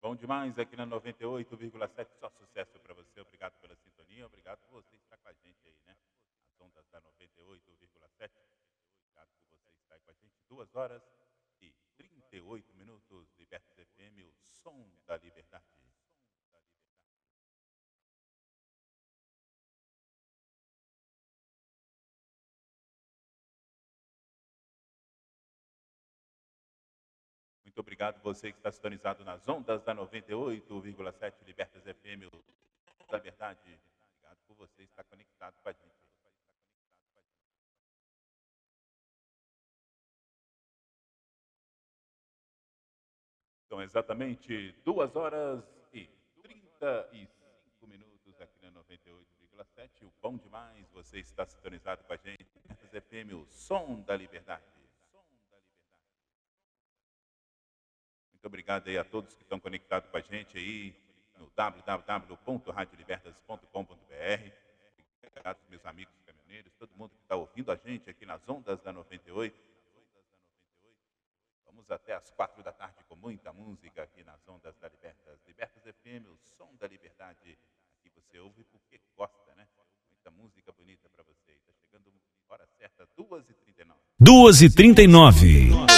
Bom demais aqui na 98,7, só sucesso para você. Obrigado pela sintonia, obrigado por você estar com a gente aí, né? As ondas da 98,7. Obrigado por você estar aí com a gente. 2 horas e 38 minutos, Libertas FM, o som da liberdade. Muito obrigado você que está sintonizado nas ondas da 98,7 Libertas FM, o som da verdade. Obrigado por você estar conectado com a gente. São exatamente 2 horas e 35 minutos aqui na 98,7. O bom demais, você está sintonizado com a gente. Libertas FM, o som da liberdade. Muito obrigado aí a todos que estão conectados com a gente aí no www.radiolibertas.com.br. Obrigado aos meus amigos caminhoneiros, todo mundo que está ouvindo a gente aqui nas ondas da 98. Vamos até às 4 da tarde com muita música aqui nas ondas da Libertas. Libertas FM, o som da liberdade. Aqui você ouve porque gosta, né? Muita música bonita para você. Está chegando a hora certa, 2h39. 2h39.